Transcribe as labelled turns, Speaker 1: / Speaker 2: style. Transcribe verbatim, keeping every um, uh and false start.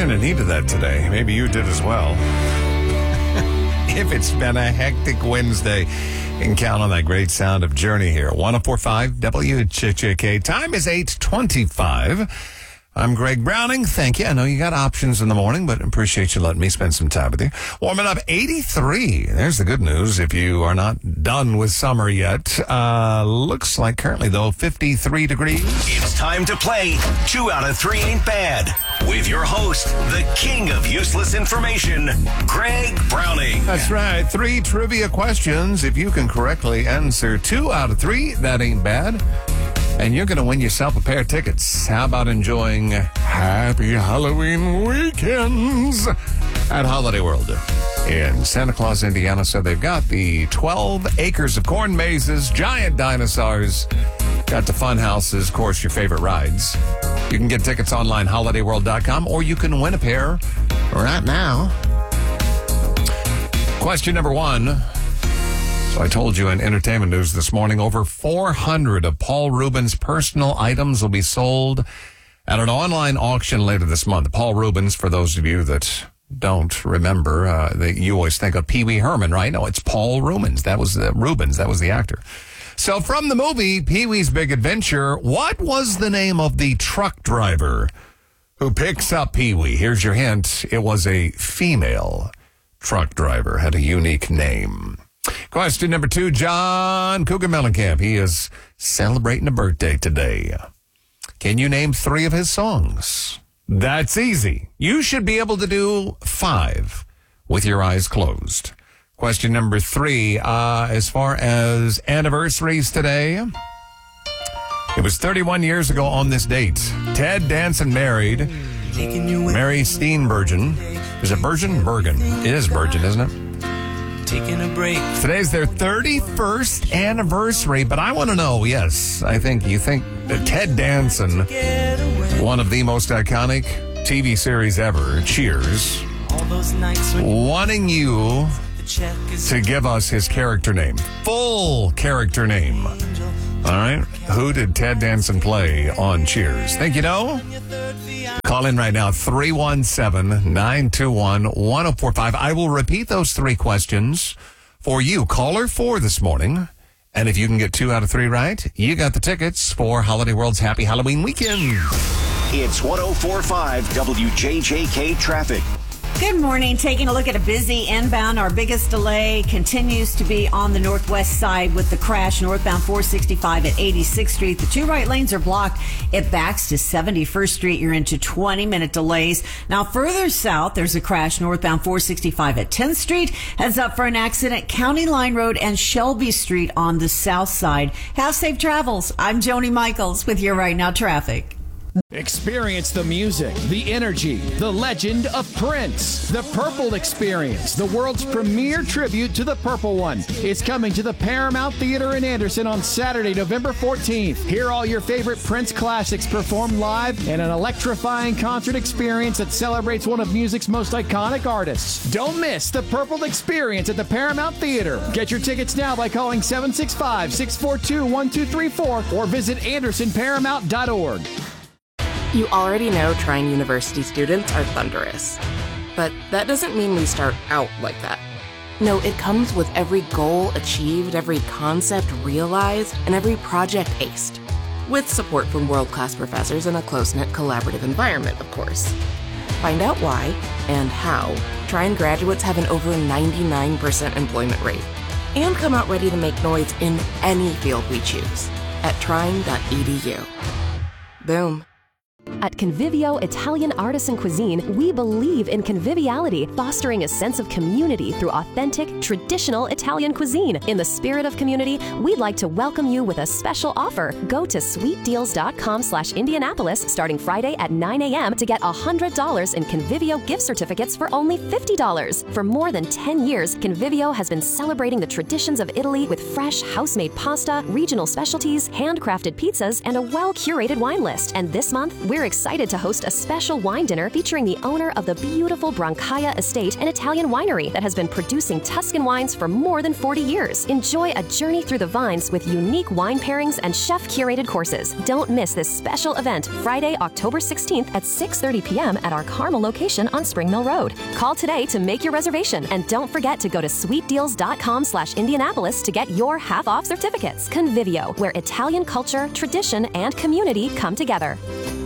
Speaker 1: kind of needed that today. Maybe you did as well. If it's been a hectic Wednesday, you can count on that great sound of Journey here. one oh four point five W H H K. Time is eight twenty-five. I'm Greg Browning. Thank you. I know you got options in the morning, but appreciate you letting me spend some time with you. Warming up eighty-three. There's the good news if you are not done with summer yet. Uh, looks like currently, though, fifty-three degrees.
Speaker 2: It's time to play Two Out of Three Ain't Bad with your host, the king of useless information, Greg Browning.
Speaker 1: That's right. Three trivia questions. If you can correctly answer two out of three, that ain't bad. And you're going to win yourself a pair of tickets. How about enjoying Happy Halloween weekends at Holiday World in Santa Claus, Indiana? So they've got the twelve acres of corn mazes, giant dinosaurs, got the fun houses, of course, your favorite rides. You can get tickets online, holiday world dot com, or you can win a pair right now. Question number one. So I told you in entertainment news this morning, over four hundred of Paul Rubens' personal items will be sold at an online auction later this month. Paul Rubens, for those of you that don't remember, uh, that you always think of Pee Wee Herman, right? No, it's Paul Rubens. That was the Rubens. That was the actor. So from the movie Pee Wee's Big Adventure, what was the name of the truck driver who picks up Pee Wee? Here's your hint. It was a female truck driver, had a unique name. Question number two, John Cougar Mellencamp. He is celebrating a birthday today. Can you name three of his songs? That's easy. You should be able to do five with your eyes closed. Question number three, uh, as far as anniversaries today, it was thirty-one years ago on this date. Ted Danson married Mary Steenburgen. Is it Bergen? Bergen. It is Bergen, isn't it?
Speaker 3: Taking a break.
Speaker 1: Today's their thirty-first anniversary, but I want to know, yes, I think you think that Ted Danson, one of the most iconic T V series ever, Cheers, wanting you to give us his character name, full character name. All right, who did Ted Danson play on Cheers? Think you know? Call in right now, three one seven, nine two one, one oh four five. I will repeat those three questions for you. Caller four this morning. And if you can get two out of three right, you got the tickets for Holiday World's Happy Halloween weekend.
Speaker 2: It's one oh four point five W J J K traffic.
Speaker 4: Good morning. Taking a look at a busy inbound. Our biggest delay continues to be on the northwest side with the crash northbound four sixty-five at eighty-sixth Street. The two right lanes are blocked. It backs to seventy-first Street. You're into twenty-minute delays. Now, further south, there's a crash northbound four sixty-five at tenth Street. Heads up for an accident, County Line Road and Shelby Street on the south side. Have safe travels. I'm Joni Michaels with your Right Now traffic.
Speaker 5: Experience the music, the energy, the legend of Prince. The Purple Experience, the world's premier tribute to the Purple One, is coming to the Paramount Theater in Anderson on Saturday, November fourteenth. Hear all your favorite Prince classics performed live in an electrifying concert experience that celebrates one of music's most iconic artists. Don't miss the Purple Experience at the Paramount Theater. Get your tickets now by calling seven six five, six four two, one two three four or visit anderson paramount dot org.
Speaker 6: You already know Trine University students are thunderous. But that doesn't mean we start out like that. No, it comes with every goal achieved, every concept realized, and every project aced. With support from world-class professors in a close-knit collaborative environment, of course. Find out why and how Trine graduates have an over ninety-nine percent employment rate. And come out ready to make noise in any field we choose at trine dot e d u. Boom.
Speaker 7: At Convivio Italian Artisan Cuisine, we believe in conviviality, fostering a sense of community through authentic, traditional Italian cuisine. In the spirit of community, we'd like to welcome you with a special offer. Go to sweet deals dot com slash Indianapolis starting Friday at nine a.m. to get one hundred dollars in Convivio gift certificates for only fifty dollars. For more than ten years, Convivio has been celebrating the traditions of Italy with fresh, house-made pasta, regional specialties, handcrafted pizzas, and a well-curated wine list. And this month, we're we're excited to host a special wine dinner featuring the owner of the beautiful Brancaia Estate, an Italian winery that has been producing Tuscan wines for more than forty years. Enjoy a journey through the vines with unique wine pairings and chef-curated courses. Don't miss this special event Friday, October sixteenth at six thirty p.m. at our Carmel location on Spring Mill Road. Call today to make your reservation, and don't forget to go to sweet deals dot com slash Indianapolis to get your half-off certificates. Convivio, where Italian culture, tradition, and community come together.